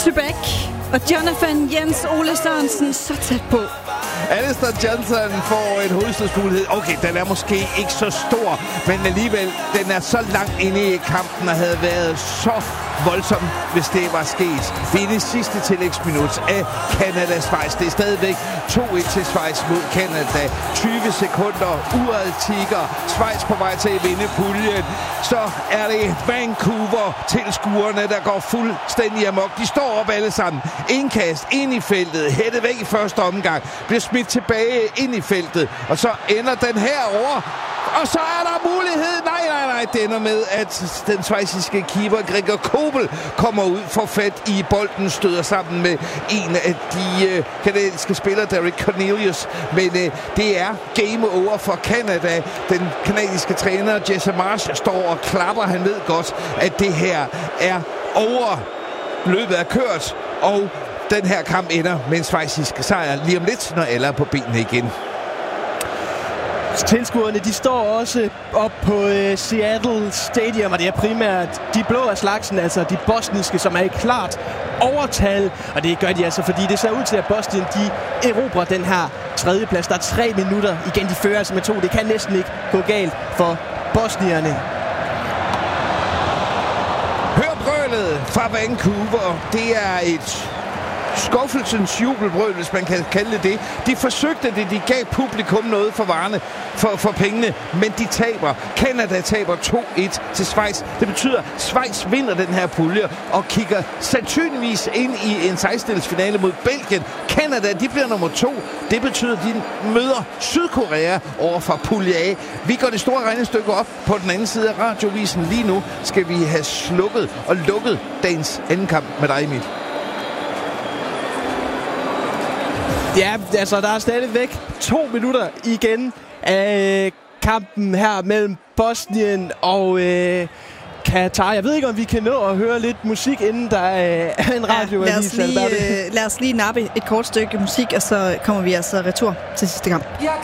Sybeck og Jonathan Jens Ole Sørensen så tæt på. Alistair Johnson får en hovedstødsmulighed. Okay, den er måske ikke så stor, men alligevel, den er så langt inde i kampen og havde været så voldsom, hvis det var sket. Det er det sidste tillægsminut af Canada-Schweiz. Det er stadigvæk 2-1 til Schweiz mod Canada. 20 sekunder, uret tigger. Schweiz på vej til at vinde puljen. Så er det Vancouver-tilskuerne, der går fuldstændig amok. De står op alle sammen. Indkast ind i feltet. Hættet væk i første omgang. Bliver smidt tilbage ind i feltet. Og så ender den herover. Og så er der mulighed. Nej. Det ender med, at den schweiziske keeper Gregor Kobel kommer ud, får fat i bolden, støder sammen med en af de kanadiske spillere, Derek Cornelius. Men det er game over for Canada. Den kanadiske træner, Jesse Marsh, står og klapper. Han ved godt, at det her er over. Løbet er kørt, og den her kamp ender med en schweizisk sejr lige om lidt, når alle er på benene igen. Tilskuerne, de står også op på Seattle Stadium, og det er primært de blå af slagsen, altså de bosniske, som er i klart overtal. Og det gør de altså, fordi det ser ud til, at Bosnien, de erobrer den her tredjeplads. Der er 3 minutter igen, de fører altså med 2. Det kan næsten ikke gå galt for bosnierne. Hør brølet fra Vancouver. Det er et skuffelsens jubelbrøl, hvis man kan kalde det det. De forsøgte det, de gav publikum noget for varerne, for pengene, men de taber. Canada taber 2-1 til Schweiz. Det betyder, at Schweiz vinder den her pulje og kigger sandsynligvis ind i en 16-delsfinale mod Belgien. Canada, de bliver nummer 2. Det betyder, at de møder Sydkorea over for pulje A. Vi går det store regnestykke op på den anden side af radiovisen. Lige nu skal vi have slukket og lukket dagens anden kamp med dig, Emil. Ja, altså der er stadigvæk 2 minutter igen af kampen her mellem Bosnien og Katar. Jeg ved ikke, om vi kan nå at høre lidt musik, inden der er en radioavis. Lad os lige nappe et kort stykke musik, og så kommer vi altså retur til sidste gang.